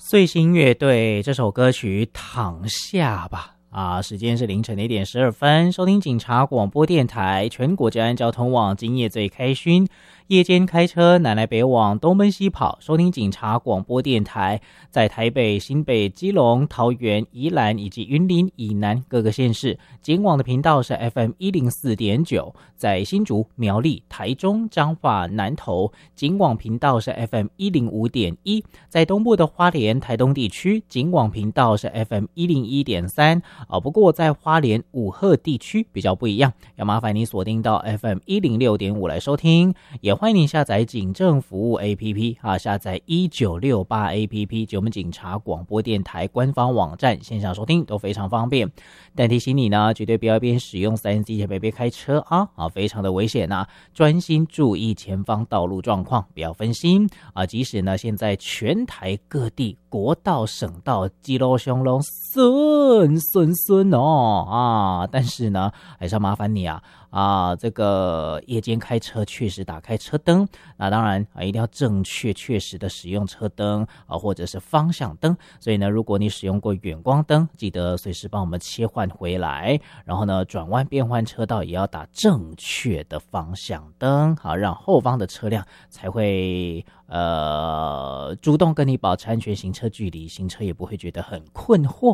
最新乐队这首歌曲《躺下吧》时间是凌晨的1点12分，收听警察广播电台全国治安交通网，今夜最开勋。夜间开车南来北往东奔西跑，收听警察广播电台，在台北、新北、基隆、桃园、宜兰以及云林以南各个县市，警网的频道是 FM104.9， 在新竹、苗栗、台中、彰化、南投，警网频道是 FM105.1， 在东部的花莲、台东地区，警网频道是 FM101.3，不过在花莲五鹤地区比较不一样，要麻烦你锁定到 FM106.5 来收听，也欢迎您下载警政服务 APP 下载1968 APP 及我们警察广播电台官方网站，线上收听都非常方便。但提醒你呢，绝对不要边使用 3C 设备边开车非常的危险专心注意前方道路状况，不要分心即使呢现在全台各地国道、省道基路上都顺但是呢还是要麻烦你这个夜间开车确实打开车灯，那当然一定要正确确实的使用车灯或者是方向灯。所以呢，如果你使用过远光灯，记得随时帮我们切换回来，然后呢转弯变换车道也要打正确的方向灯，好让后方的车辆才会主动跟你保持安全行车距离，行车也不会觉得很困惑。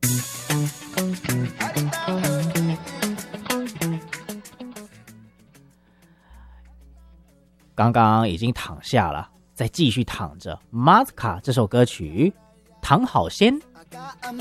刚刚已经躺下了，再继续躺着。马斯卡这首歌曲《躺好先》。